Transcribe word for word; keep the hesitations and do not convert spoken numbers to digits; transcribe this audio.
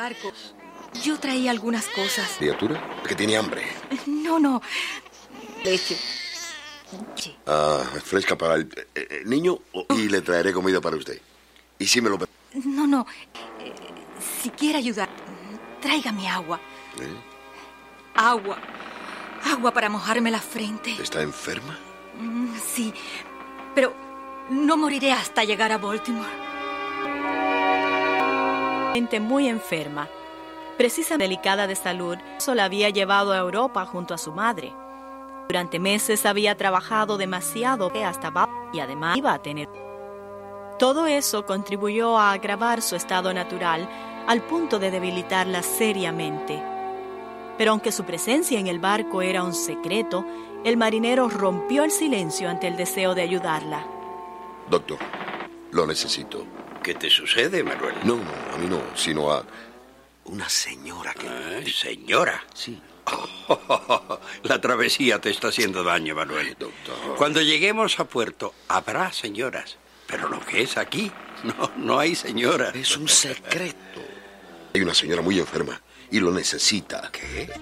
barco. Yo traía algunas cosas. ¿Criatura? Que tiene hambre. No, no. Leche. Sí. Ah, fresca para el, eh, eh, niño y le traeré comida para usted. Y si me lo... No, no. Eh, si quiere ayudar, tráigame agua. ¿Eh? Agua. Agua para mojarme la frente. ¿Está enferma? Mm, sí, pero no moriré hasta llegar a Baltimore. Gente muy enferma. Precisamente delicada de salud, solo la había llevado a Europa junto a su madre. Durante meses había trabajado demasiado hasta Baltimore y además iba a tener... Todo eso contribuyó a agravar su estado natural al punto de debilitarla seriamente. Pero aunque su presencia en el barco era un secreto, el marinero rompió el silencio ante el deseo de ayudarla. Doctor, lo necesito. ¿Qué te sucede, Manuel? No, no, a mí no, sino a una señora que... Ah, ¿señora? Sí. Oh, la travesía te está haciendo daño, Manuel. Doctor. Cuando lleguemos a puerto, habrá señoras. Pero lo que es aquí, no, no hay señoras. Es un secreto. Hay una señora muy enferma y lo necesita. ¿Qué?